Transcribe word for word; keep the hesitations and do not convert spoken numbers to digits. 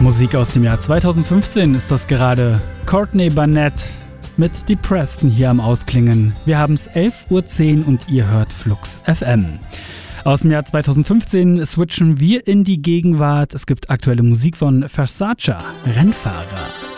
Musik aus dem Jahr zweitausendfünfzehn ist das gerade. Courtney Barnett mit Depreston hier am Ausklingen. Wir haben es elf Uhr zehn und ihr hört Flux F M. Aus dem Jahr zweitausendfünfzehn switchen wir in die Gegenwart. Es gibt aktuelle Musik von Versace, Rennfahrer.